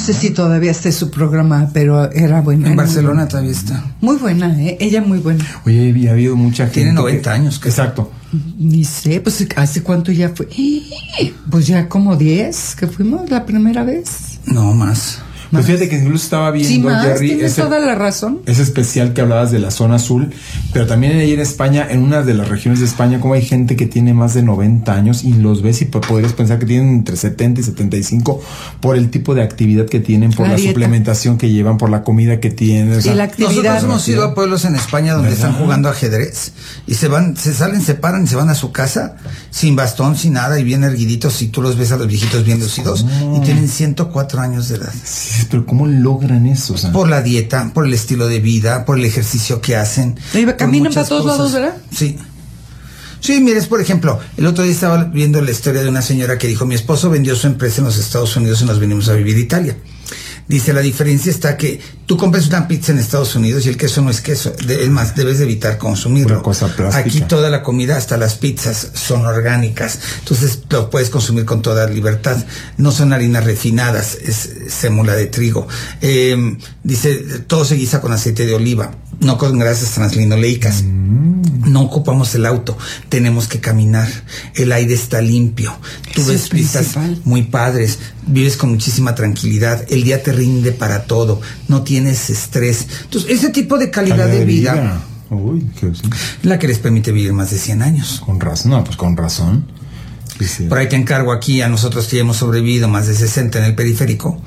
sé si todavía esté su programa, pero era buena. En Barcelona todavía está. Muy buena, ella muy buena. Oye, había habido mucha gente. Tiene 90 años. Exacto. Ni sé, pues ¿hace cuánto ya fue? Pues ya como 10 que fuimos la primera vez. No, más. Pues fíjate que incluso estaba viendo, sí, más, Jerry, tienes toda la razón. Ese especial que hablabas de la zona azul, pero también ahí en España, en una de las regiones de España, como hay gente que tiene más de 90 años y los ves y podrías pensar que tienen entre 70 y 75 por el tipo de actividad que tienen, por la suplementación que llevan, por la comida que tienen. O sea, y la actividad. Nosotros hemos ido a pueblos en España donde están jugando ajedrez y se salen, se paran y se van a su casa sin bastón, sin nada y bien erguiditos, y tú los ves a los viejitos bien lucidos y tienen 104 años de edad. Sí, pero ¿cómo logran eso? O sea, por la dieta, por el estilo de vida, por el ejercicio que hacen. Caminan para todos lados, ¿verdad? Sí. Sí, mires, por ejemplo, el otro día estaba viendo la historia de una señora que dijo, mi esposo vendió su empresa en los Estados Unidos y nos venimos a vivir a Italia. Dice, la diferencia está que tú compras una pizza en Estados Unidos y el queso no es queso. Es más, debes de evitar consumirlo. Una cosa plástica. Aquí toda la comida, hasta las pizzas, son orgánicas. Entonces lo puedes consumir con toda libertad. No son harinas refinadas, es sémola de trigo. Dice, todo se guisa con aceite de oliva, no con grasas translinoleicas. No ocupamos el auto, tenemos que caminar. El aire está limpio. Tú ves pistas muy padres, vives con muchísima tranquilidad. El día te rinde para todo, no tienes estrés. Entonces, ese tipo de calidad de vida. Uy, la que les permite vivir más de 100 años. Con razón, no, pues con razón. Sí. Por ahí te encargo aquí a nosotros que hemos sobrevivido más de 60 en el periférico.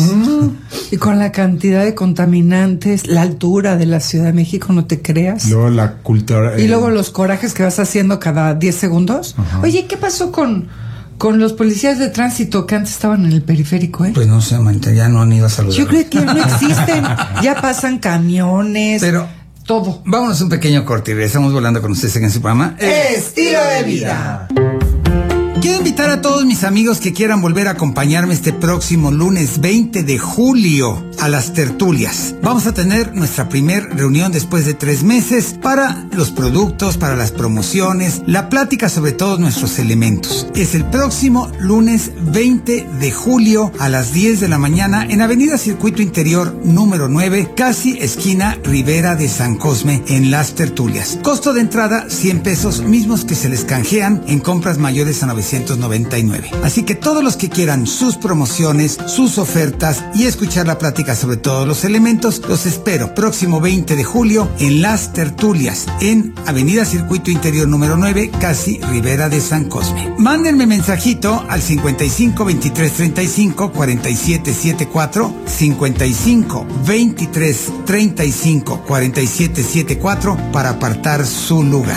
Y con la cantidad de contaminantes, la altura de la Ciudad de México, no te creas. Luego la cultura. Y luego los corajes que vas haciendo cada 10 segundos. Ajá. Oye, ¿qué pasó con los policías de tránsito que antes estaban en el periférico, Pues no sé, manita, ya no han ido a saludar. Yo creo que ya no existen. Ya pasan camiones. Pero todo. Vámonos un pequeño corte y regresamos volando con ustedes en su programa Estilo de Vida. Quiero invitar a todos mis amigos que quieran volver a acompañarme este próximo lunes 20 de julio a las tertulias. Vamos a tener nuestra primer reunión después de 3 meses para los productos, para las promociones, la plática sobre todos nuestros elementos. Es el próximo lunes 20 de julio a las 10 de la mañana en Avenida Circuito Interior número 9, casi esquina Ribera de San Cosme, en las tertulias. Costo de entrada 100 pesos, mismos que se les canjean en compras mayores a 999. Así que todos los que quieran sus promociones, sus ofertas y escuchar la plática sobre todos los elementos, los espero próximo 20 de julio en las tertulias en Avenida Circuito Interior número 9, casi Ribera de San Cosme. Mándenme mensajito al 55 23 35 47 74, 55 23 35 47 74 para apartar su lugar.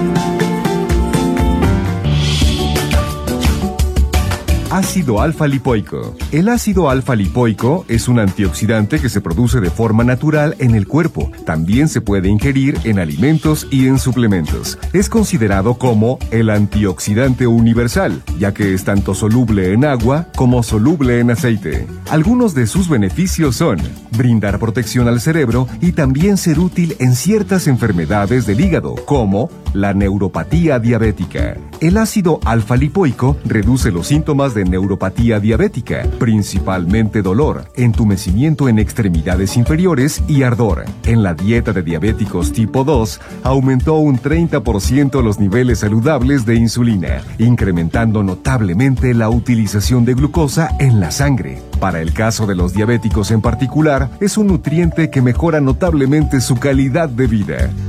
Ácido alfa-lipoico. El ácido alfa-lipoico es un antioxidante que se produce de forma natural en el cuerpo. También se puede ingerir en alimentos y en suplementos. Es considerado como el antioxidante universal, ya que es tanto soluble en agua como soluble en aceite. Algunos de sus beneficios son brindar protección al cerebro y también ser útil en ciertas enfermedades del hígado, como la neuropatía diabética. El ácido alfa-lipoico reduce los síntomas de neuropatía diabética, principalmente dolor, entumecimiento en extremidades inferiores y ardor. En la dieta de diabéticos tipo 2, aumentó un 30% los niveles saludables de insulina, incrementando notablemente la utilización de glucosa en la sangre. Para el caso de los diabéticos en particular, es un nutriente que mejora notablemente su calidad de vida.